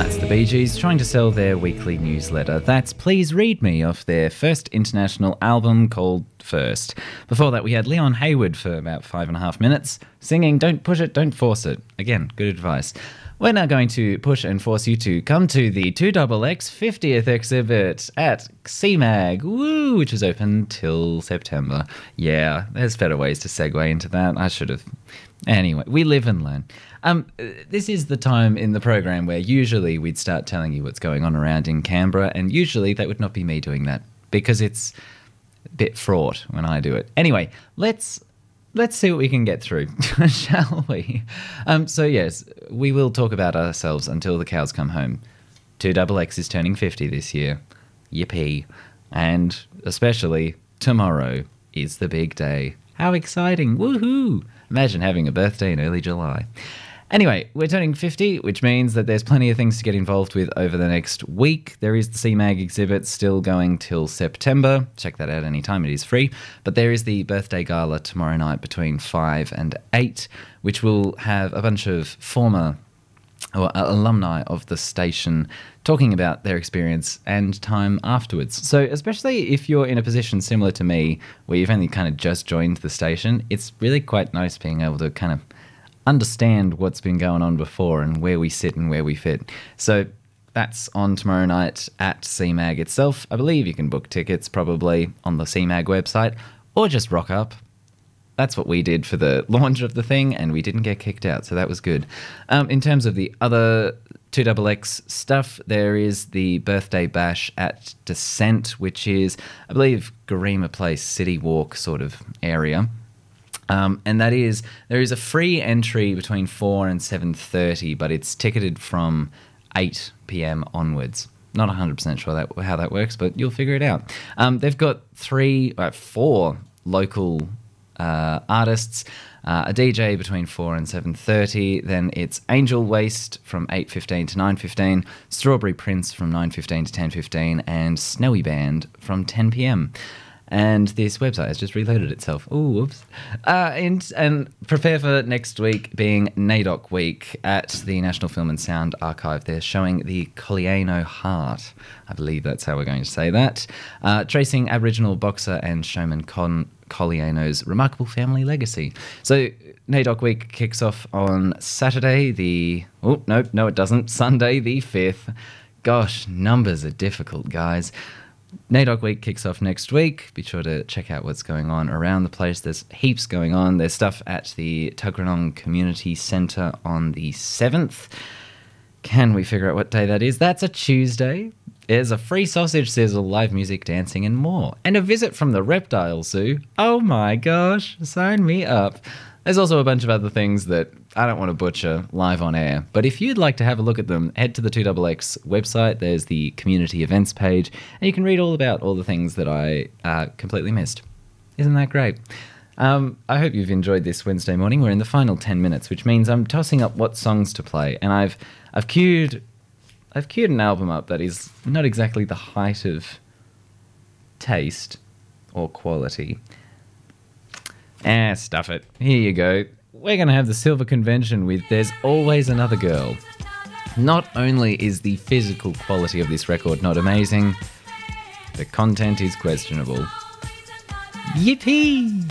That's the Bee Gees trying to sell their weekly newsletter. That's Please Read Me off their first international album called First. Before that, we had Leon Hayward for about 5.5 minutes singing Don't Push It, Don't Force It. Again, good advice. We're now going to push and force you to come to the 2XX 50th exhibit at CMAG, woo, which is open till September. Yeah, there's better ways to segue into that. I should have. Anyway, we live and learn. This is the time in the program where usually we'd start telling you what's going on around in Canberra, and usually that would not be me doing that because it's a bit fraught when I do it. Anyway, let's see what we can get through, shall we? So yes, we will talk about ourselves until the cows come home. 2XX is turning 50 this year. Yippee. And especially tomorrow is the big day. How exciting. Woohoo! Imagine having a birthday in early July. Anyway, we're turning 50, which means that there's plenty of things to get involved with over the next week. There is the CMAG exhibit still going till September. Check that out anytime. It is free. But there is the birthday gala tomorrow night between 5 and 8, which will have a bunch of former or alumni of the station talking about their experience and time afterwards. So especially if you're in a position similar to me, where you've only kind of just joined the station, it's really quite nice being able to kind of understand what's been going on before and where we sit and where we fit. So that's on tomorrow night at CMAG itself. I believe you can book tickets probably on the CMAG website or just rock up. That's what we did for the launch of the thing, and we didn't get kicked out, so that was good. In terms of the other 2XX stuff, there is the birthday bash at Descent, which is, I believe, Garema Place, City Walk sort of area. And that is, there is a free entry between 4 and 7:30, but it's ticketed from 8 p.m. onwards. Not 100% sure how that works, but you'll figure it out. They've got 4 local artists, a DJ between 4 and 7:30, then it's Angel Waste from 8:15 to 9:15, Strawberry Prince from 9:15 to 10:15, and Snowy Band from 10 p.m. And this website has just reloaded itself. Ooh, whoops. And prepare for next week being NAIDOC week at the National Film and Sound Archive. They're showing the Colliano Heart. I believe that's how we're going to say that. Tracing Aboriginal boxer and showman Colliano's remarkable family legacy. So NAIDOC week kicks off on Saturday no it doesn't. Sunday the 5th. Gosh, numbers are difficult, guys. NAIDOC week kicks off next week. Be sure to check out what's going on around the place. There's heaps going on. There's stuff at the Tuggeranong Community Centre on the 7th. Can we figure out what day that is? That's a Tuesday. There's a free sausage sizzle, live music, dancing and more. And a visit from the Reptile Zoo. Oh my gosh, sign me up. There's also a bunch of other things that I don't want to butcher live on air. But if you'd like to have a look at them, head to the 2XX website. There's the community events page. And you can read all about all the things that I completely missed. Isn't that great? I hope you've enjoyed this Wednesday morning. We're in the final 10 minutes, which means I'm tossing up what songs to play. And I've queued an album up that is not exactly the height of taste or quality. Stuff it. Here you go. We're going to have the Silver Convention with There's Always Another Girl. Not only is the physical quality of this record not amazing, the content is questionable. Yippee!